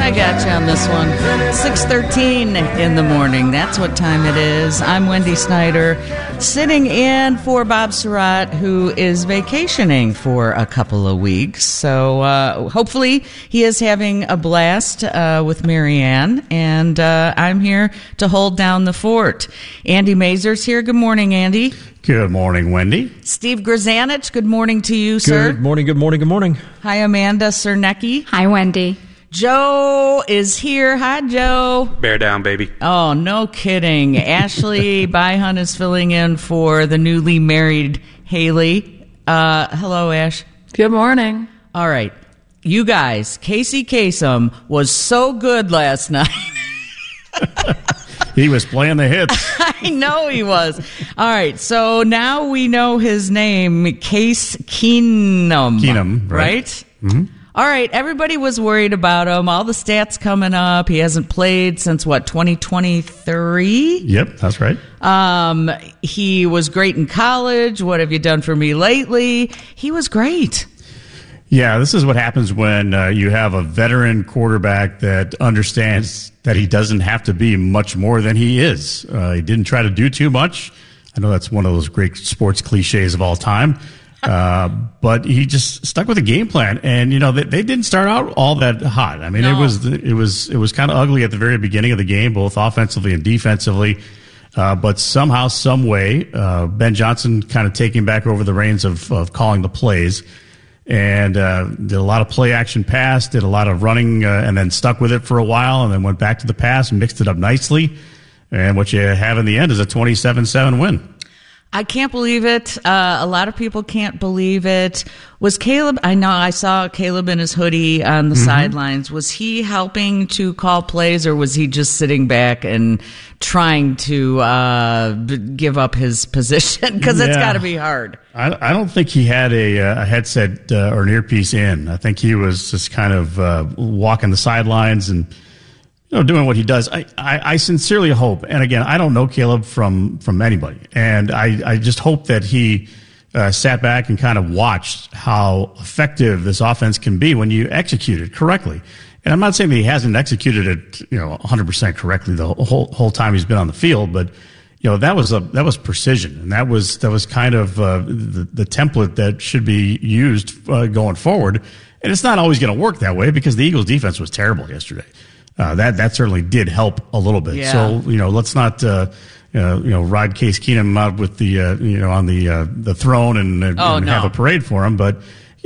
I got you on this one. 6:13 in the morning. That's what time it is. I'm Wendy Snyder, sitting in for Bob Surratt, who is vacationing for a couple of weeks. So hopefully he is having a blast with Marianne, and I'm here to hold down the fort. Andy Mazur's here. Good morning, Andy. Good morning, Wendy. Steve Grzanich, good morning to you, sir. Good morning, good morning, good morning. Hi, Amanda Cernecki. Hi, Wendy. Joe is here. Hi, Joe. Bear down, baby. Oh, no kidding. Ashley Byhunt is filling in for the newly married Haley. Hello, Ash. Good morning. All right. You guys, Casey Kasem was so good last night. He was playing the hits. I know he was. All right, so now we know his name, Case Keenum. Keenum, right? Mm-hmm. All right, everybody was worried about him. All the stats coming up. He hasn't played since, 2023? Yep, that's right. He was great in college. What have you done for me lately? He was great. Yeah, this is what happens when you have a veteran quarterback that understands that he doesn't have to be much more than he is. He didn't try to do too much. I know that's one of those great sports cliches of all time. But he just stuck with a game plan, and they didn't start out all that hot. I mean, No. it was kind of ugly at the very beginning of the game, both offensively and defensively. But somehow, some way, Ben Johnson kind of taking back over the reins of calling the plays, and did a lot of play action pass, did a lot of running, and then stuck with it for a while, and then went back to the pass and mixed it up nicely. And what you have in the end is a 27-7 win. I can't believe it. A lot of people can't believe it. Was Caleb, I know I saw Caleb in his hoodie on the sidelines. Was he helping to call plays, or was he just sitting back and trying to give up his position? Because it's got to be hard. I don't think he had a headset or an earpiece in. I think he was just kind of walking the sidelines and doing what he does. I sincerely hope, and again, I don't know Caleb from anybody, and I just hope that he sat back and kind of watched how effective this offense can be when you execute it correctly. And I'm not saying that he hasn't executed it 100% correctly the whole time he's been on the field, but that was precision, and that was kind of the template that should be used going forward. And it's not always going to work that way because the Eagles' defense was terrible yesterday. That certainly did help a little bit. Yeah. So let's not ride Case Keenum out with the on the throne and have a parade for him. But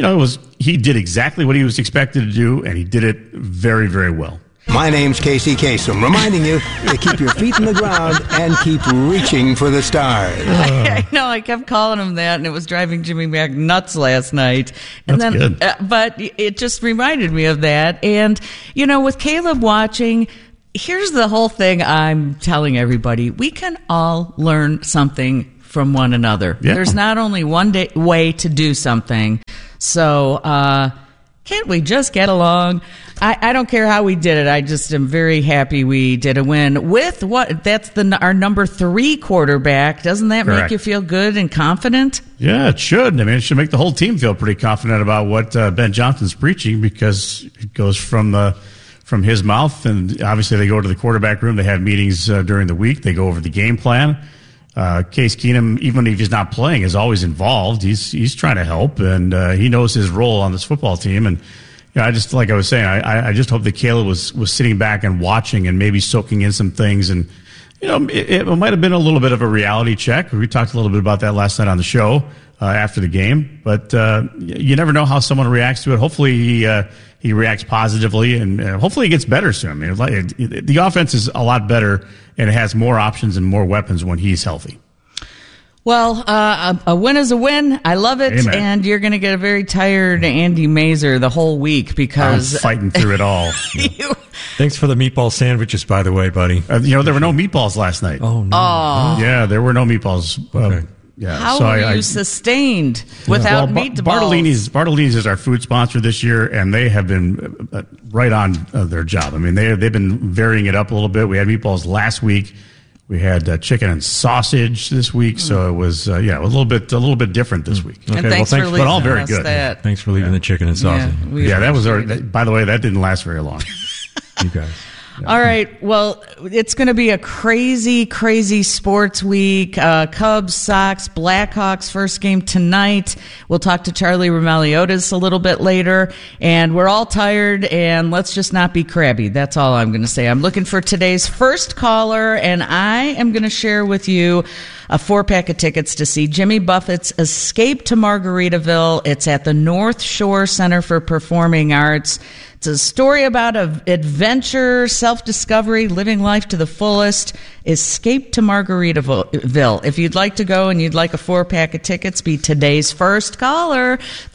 he did exactly what he was expected to do, and he did it very, very well. My name's Casey Kasem, reminding you to keep your feet in the ground and keep reaching for the stars. I know, I kept calling him that, and it was driving Jimmy Mack nuts last night. And That's then, good. But it just reminded me of that. And, with Caleb watching, here's the whole thing I'm telling everybody. We can all learn something from one another. Yeah. There's not only one way to do something. So, can't we just get along? I don't care how we did it. I just am very happy we did a win with what? That's our number 3 quarterback. Doesn't that Correct. make you feel good and confident? Yeah, it should. I mean, it should make the whole team feel pretty confident about what Ben Johnson's preaching, because it goes from his mouth, and obviously they go to the quarterback room. They have meetings during the week. They go over the game plan. Case Keenum, even if he's not playing, is always involved. He's trying to help, and he knows his role on this football team. And I just, like I was saying, I just hope that Caleb was sitting back and watching and maybe soaking in some things. And it might have been a little bit of a reality check. We talked a little bit about that last night on the show after the game. But you never know how someone reacts to it. Hopefully he reacts positively, and hopefully he gets better soon. I mean, the offense is a lot better, and it has more options and more weapons when he's healthy. Well, a win is a win. I love it. Amen. And you're going to get a very tired Andy Mazur the whole week because I'm fighting through it all. Thanks for the meatball sandwiches, by the way, buddy. There were no meatballs last night. Oh, no. Oh, Yeah, there were no meatballs. Okay. Yeah. how so were you sustained without meatballs? Bartolini's is our food sponsor this year, and they have been right on their job. I mean, they've been varying it up a little bit. We had meatballs last week. We had chicken and sausage this week, so it was a little bit different this week. And Okay, thanks well, for thanks, leaving but all very us good. that. Thanks for leaving the chicken and sausage. we Yeah, that was appreciate it. by the way, that didn't last very long. You guys. All right. Well, it's going to be a crazy, crazy sports week. Cubs, Sox, Blackhawks first game tonight. We'll talk to Charlie Roumeliotis a little bit later. And we're all tired, and let's just not be crabby. That's all I'm going to say. I'm looking for today's first caller, and I am going to share with you a 4-pack of tickets to see Jimmy Buffett's Escape to Margaritaville. It's at the North Shore Center for Performing Arts. It's a story about adventure, self-discovery, living life to the fullest. Escape to Margaritaville. If you'd like to go and you'd like a 4-pack of tickets, be today's first caller.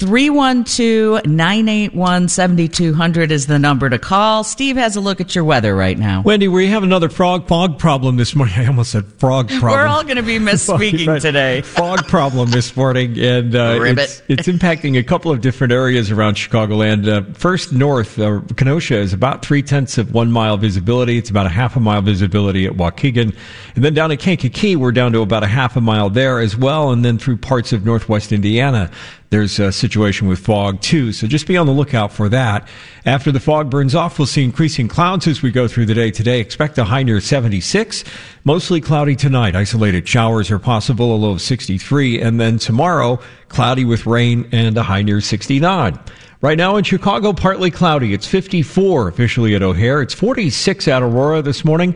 312-981-7200 is the number to call. Steve has a look at your weather right now. Wendy, we have another fog problem this morning. I almost said frog problem. We're all going to be misspeaking right. today. Fog problem this morning, and it's impacting a couple of different areas around Chicagoland. First, north, Kenosha is about 0.3 of 1 mile visibility. It's about a half a mile visibility at Waukegan. And then down at Kankakee, we're down to about a half a mile there as well. And then through parts of northwest Indiana, there's a situation with fog too. So just be on the lookout for that. After the fog burns off, we'll see increasing clouds as we go through the day today. Expect a high near 76. Mostly cloudy tonight. Isolated showers are possible, a low of 63. And then tomorrow, cloudy with rain and a high near 69. Right now in Chicago, partly cloudy. It's 54 officially at O'Hare. It's 46 at Aurora this morning.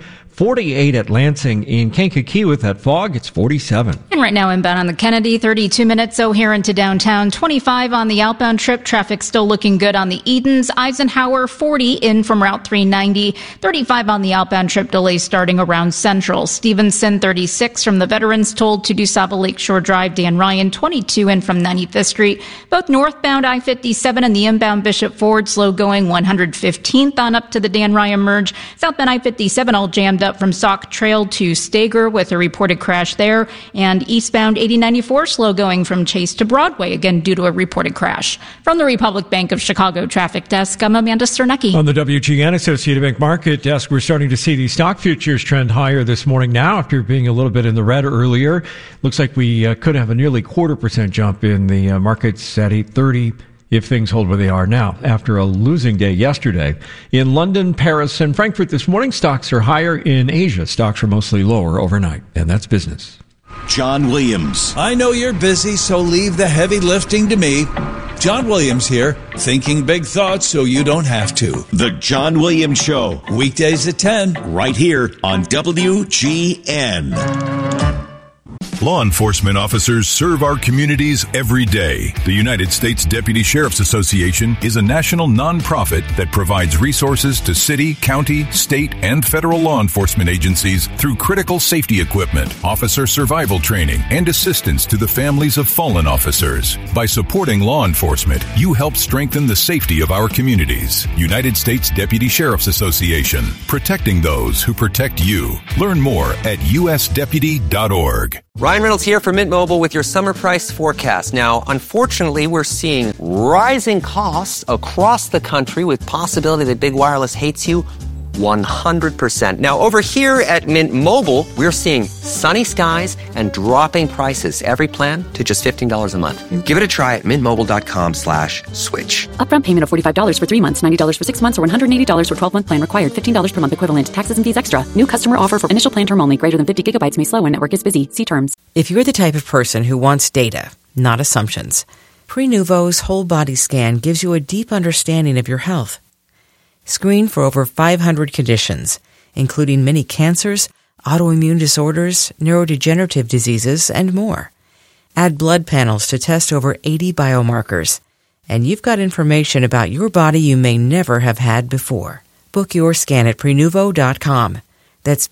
48 at Lansing. In Kankakee with that fog, it's 47. And right now inbound on the Kennedy, 32 minutes O'Hare into downtown, 25 on the outbound trip. Traffic still looking good on the Edens. Eisenhower, 40 in from Route 390. 35 on the outbound trip. Delays starting around Central. Stevenson, 36 from the Veterans Toll to DuSable Lakeshore Drive. Dan Ryan, 22 in from 95th Street. Both northbound I-57 and the inbound Bishop Ford slow going 115th on up to the Dan Ryan merge. Southbound I-57 all jammed up from Sauk Trail to Stager with a reported crash there, and eastbound 8094 slow going from Chase to Broadway, again due to a reported crash. From the Republic Bank of Chicago Traffic Desk, I'm Amanda Cernecki. On the WGN Associated Bank Market Desk, we're starting to see these stock futures trend higher this morning now after being a little bit in the red earlier. Looks like we could have a nearly 0.25% jump in the markets at 8:30. if things hold where they are now after a losing day yesterday. In London, Paris, and Frankfurt this morning, stocks are higher. In Asia, stocks are mostly lower overnight. And that's business. John Williams. I know you're busy, so leave the heavy lifting to me. John Williams here, thinking big thoughts so you don't have to. The John Williams Show. Weekdays at 10. Right here on WGN. Law enforcement officers serve our communities every day. The United States Deputy Sheriff's Association is a national nonprofit that provides resources to city, county, state, and federal law enforcement agencies through critical safety equipment, officer survival training, and assistance to the families of fallen officers. By supporting law enforcement, you help strengthen the safety of our communities. United States Deputy Sheriff's Association, protecting those who protect you. Learn more at usdeputy.org. Ryan Reynolds here for Mint Mobile with your summer price forecast. Now, unfortunately, we're seeing rising costs across the country with possibility that big wireless hates you 100%. Now, over here at Mint Mobile, we're seeing sunny skies and dropping prices. Every plan to just $15 a month. Give it a try at mintmobile.com/switch. Upfront payment of $45 for 3 months, $90 for 6 months, or $180 for 12-month plan required. $15 per month equivalent. Taxes and fees extra. New customer offer for initial plan term only. Greater than 50 gigabytes may slow when network is busy. See terms. If you're the type of person who wants data, not assumptions, Prenuvo's whole body scan gives you a deep understanding of your health. Screen for over 500 conditions, including many cancers, autoimmune disorders, neurodegenerative diseases, and more. Add blood panels to test over 80 biomarkers, and you've got information about your body you may never have had before. Book your scan at Prenuvo.com. That's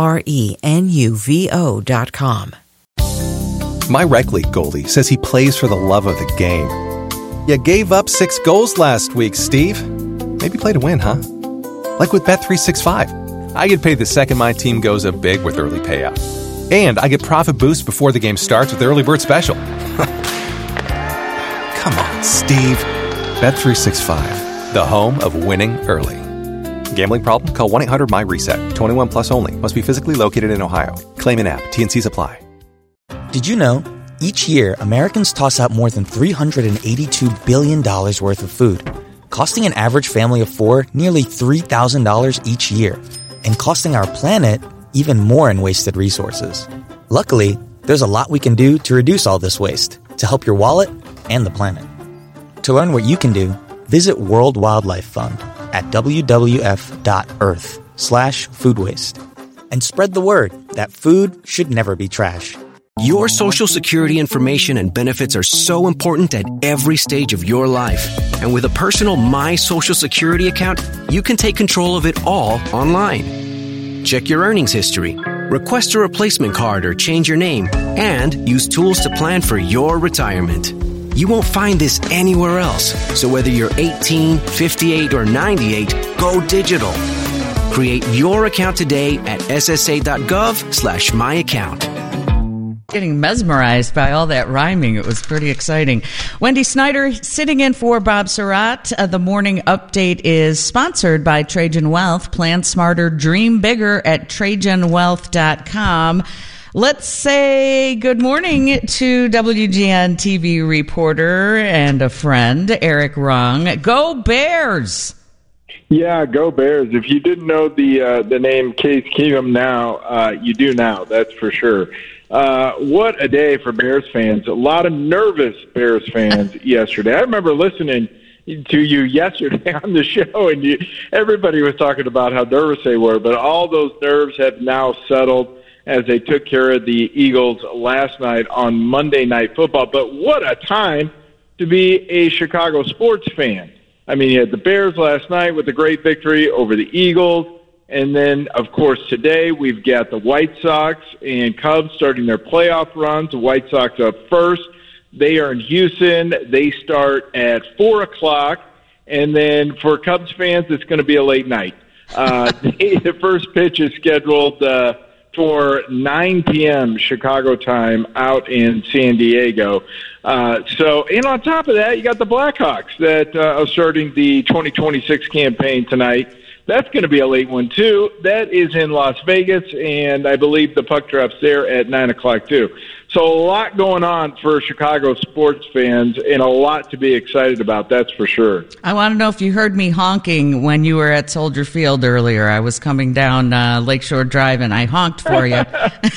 Prenuvo.com. My rec league goalie says he plays for the love of the game. You gave up 6 goals last week, Steve. Maybe play to win, huh? Like with Bet365. I get paid the second my team goes up big with early payout. And I get profit boosts before the game starts with Early Bird Special. Come on, Steve. Bet365, the home of winning early. Gambling problem? Call 1-800-MY-RESET. 21 plus only. Must be physically located in Ohio. Claim in app. T&Cs apply. Did you know? Each year, Americans toss out more than $382 billion worth of food. costing an average family of 4 nearly $3,000 each year, and costing our planet even more in wasted resources. Luckily, there's a lot we can do to reduce all this waste, to help your wallet and the planet. To learn what you can do, visit World Wildlife Fund at wwf.earth/food waste. And spread the word that food should never be trash. Your Social Security information and benefits are so important at every stage of your life. And with a personal My Social Security account, you can take control of it all online. Check your earnings history, request a replacement card or change your name, and use tools to plan for your retirement. You won't find this anywhere else. So whether you're 18, 58, or 98, go digital. Create your account today at ssa.gov/myaccount. Getting mesmerized by all that rhyming. It was pretty exciting. Wendy Snyder sitting in for Bob Surratt. The morning update is sponsored by Trajan Wealth. Plan smarter, dream bigger at TrajanWealth.com. Let's say good morning to WGN TV reporter and a friend, Eric Rung. Go Bears! Yeah, go Bears. If you didn't know the name Case Keenum now, you do now, that's for sure. What a day for Bears fans. A lot of nervous Bears fans yesterday. I remember listening to you yesterday on the show, and everybody was talking about how nervous they were, but all those nerves have now settled as they took care of the Eagles last night on Monday Night Football. But what a time to be a Chicago sports fan. I mean, you had the Bears last night with a great victory over the Eagles. And then, of course, today we've got the White Sox and Cubs starting their playoff runs. The White Sox up first. They are in Houston. They start at 4 o'clock. And then for Cubs fans, it's going to be a late night. The first pitch is scheduled for 9 p.m. Chicago time out in San Diego. And on top of that, you got the Blackhawks that are starting the 2026 campaign tonight. That's going to be a late one, too. That is in Las Vegas, and I believe the puck drops there at 9 o'clock, too. So a lot going on for Chicago sports fans and a lot to be excited about, that's for sure. I want to know if you heard me honking when you were at Soldier Field earlier. I was coming down Lakeshore Drive, and I honked for you.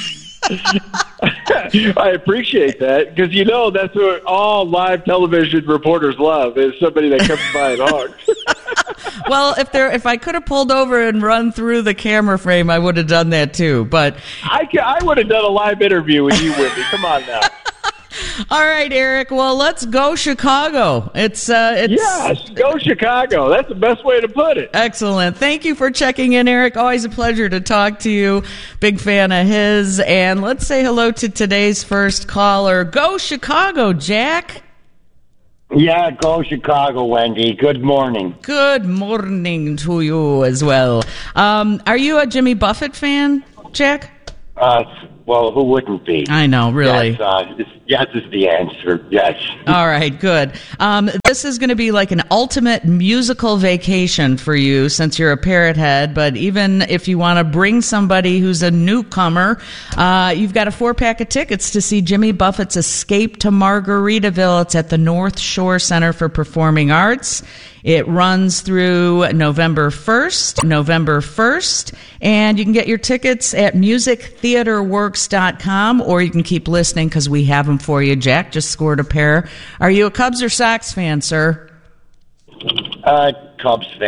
I appreciate that, because, you know, that's what all live television reporters love, is somebody that comes by and honks. Well, if I could have pulled over and run through the camera frame, I would have done that too. But I would have done a live interview with you, Whitney. Come on now. All right, Eric. Well, let's go Chicago. It's yes, go Chicago. That's the best way to put it. Excellent. Thank you for checking in, Eric. Always a pleasure to talk to you. Big fan of his. And let's say hello to today's first caller. Go Chicago, Jack. Yeah, go Chicago, Wendy. Good morning. Good morning to you as well. Are you a Jimmy Buffett fan, Jack? Well, who wouldn't be? I know, really. Yes is the answer, yes. All right, good. This is going to be like an ultimate musical vacation for you since you're a parrot head, but even if you want to bring somebody who's a newcomer, you've got a 4-pack of tickets to see Jimmy Buffett's Escape to Margaritaville. It's at the North Shore Center for Performing Arts. It runs through November 1st, and you can get your tickets at musictheaterworks.com, or you can keep listening because we have them for you. Jack just scored a pair. Are you a Cubs or Sox fan, sir? Cubs fan.